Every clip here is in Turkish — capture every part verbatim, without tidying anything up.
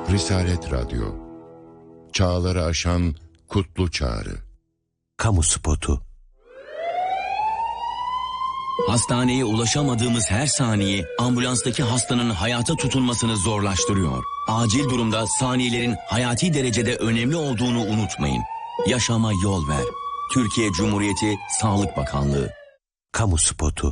Risalet Radyo, çağları aşan kutlu çağrı. Kamu spotu. Hastaneye ulaşamadığımız her saniye ambulanstaki hastanın hayata tutunmasını zorlaştırıyor. Acil durumda saniyelerin hayati derecede önemli olduğunu unutmayın. Yaşama yol ver. Türkiye Cumhuriyeti Sağlık Bakanlığı. Kamu spotu.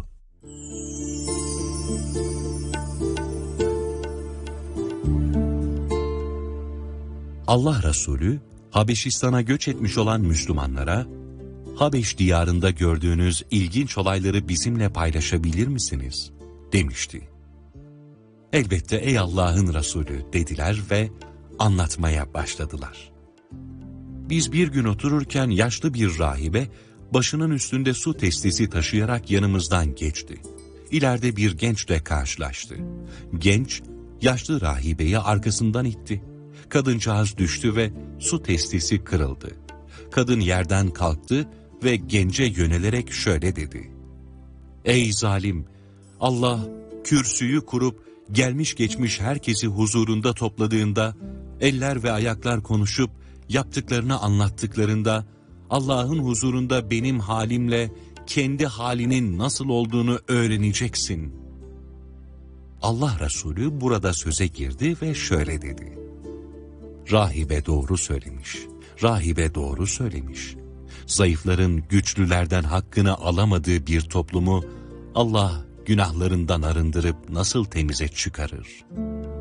Allah Resulü, Habeşistan'a göç etmiş olan Müslümanlara, Habeş diyarında gördüğünüz ilginç olayları bizimle paylaşabilir misiniz? Demişti. Elbette ey Allah'ın Resulü dediler ve anlatmaya başladılar. Biz bir gün otururken yaşlı bir rahibe, başının üstünde su testisi taşıyarak yanımızdan geçti. İleride bir gençle karşılaştı. Genç, yaşlı rahibeyi arkasından itti. Kadıncağız düştü ve su testisi kırıldı. Kadın yerden kalktı ve gence yönelerek şöyle dedi. Ey zalim! Allah kürsüyü kurup gelmiş geçmiş herkesi huzurunda topladığında, eller ve ayaklar konuşup yaptıklarını anlattıklarında, Allah'ın huzurunda benim halimle kendi halinin nasıl olduğunu öğreneceksin. Allah Resulü burada söze girdi ve şöyle dedi. Rahibe doğru söylemiş, rahibe doğru söylemiş. Zayıfların güçlülerden hakkını alamadığı bir toplumu Allah günahlarından arındırıp nasıl temize çıkarır?